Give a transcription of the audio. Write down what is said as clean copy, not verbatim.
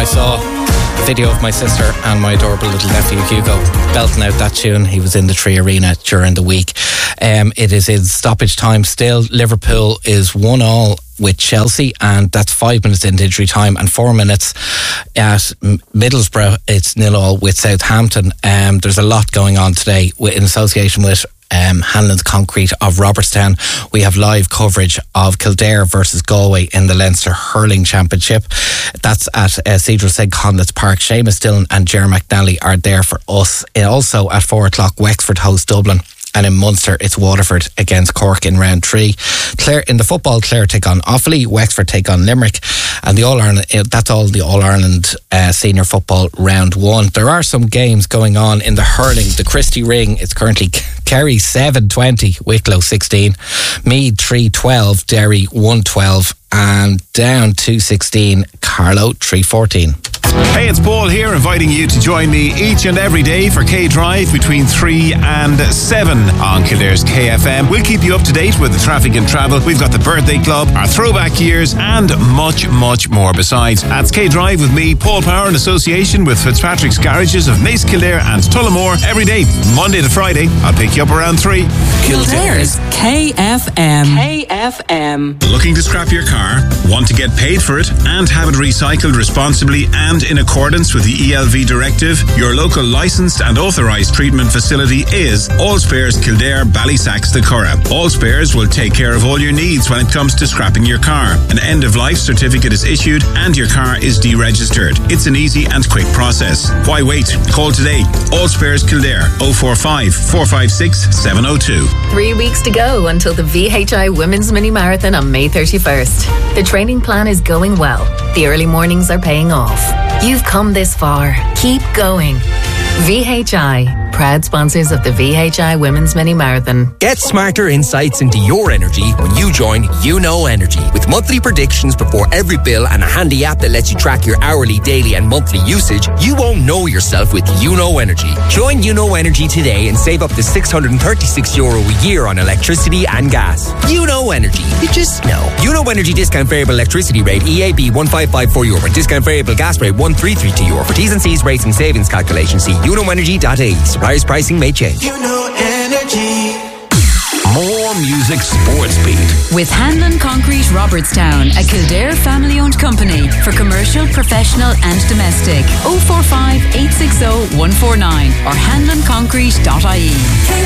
saw a video of my sister and my adorable little nephew Hugo belting out that tune. He was in the Tree Arena during the week. It is in stoppage time still. Liverpool is 1-1 with Chelsea, and that's 5 minutes into injury time, and 4 minutes at Middlesbrough. It's 0-0 with Southampton. There's a lot going on today in association with Hanlon's Concrete of Robertstown. We have live coverage of Kildare versus Galway in the Leinster Hurling Championship. That's at Cedar St. Conleth's Park. Seamus Dillon and Ger McNally are there for us. Also at 4 o'clock, Wexford host Dublin. And in Munster, it's Waterford against Cork in round 3. Clare, in the football, Clare take on Offaly, Wexford take on Limerick, and the All-Ireland, that's all the All-Ireland senior football round 1. There are some games going on in the hurling. The Christie Ring, it's currently Kerry 7-20, Wicklow 16, Meath 3-12, Derry 1-12, and down 2-16, Carlow 3-14. Hey, it's Paul here, inviting you to join me each and every day for K-Drive between 3 and 7 on Kildare's KFM. We'll keep you up to date with the traffic and travel. We've got the birthday club, our throwback years, and much, much more. Besides, that's K-Drive with me, Paul Power, in association with Fitzpatrick's Garages of Naas, Kildare and Tullamore every day, Monday to Friday. I'll pick you up around 3. Kildare's KFM. KFM. Looking to scrap your car? Want to get paid for it and have it recycled responsibly and in accordance with the ELV directive? Your local licensed and authorised treatment facility is All Spares Kildare, Ballysacks, the Curragh. All Spares will take care of all your needs when it comes to scrapping your car. An end-of-life certificate is issued and your car is deregistered. It's an easy and quick process. Why wait? Call today. All Spares Kildare, 045 456 702. 3 weeks to go until the VHI Women's Mini Marathon on May 31st. The training plan is going well. The early mornings are paying off. You've come this far. Keep going. VHI, proud sponsors of the VHI Women's Mini Marathon. Get smarter insights into your energy when you join YouKnow Energy. With monthly predictions before every bill and a handy app that lets you track your hourly, daily and monthly usage, you won't know yourself with YouKnow Energy. Join YouKnow Energy today and save up to €636 a year on electricity and gas. YouKnow Energy. You just know. YouKnow Energy discount variable electricity rate EAB €1554 and discount variable gas rate €1332. For T's and C's rates and savings calculations, see YouKnowEnergy.ie. Suppliers pricing may change. YouKnow Energy. More music, sports beat. With Hanlon Concrete Robertstown, a Kildare family-owned company for commercial, professional and domestic. 045 860 149 or hanlonconcrete.ie.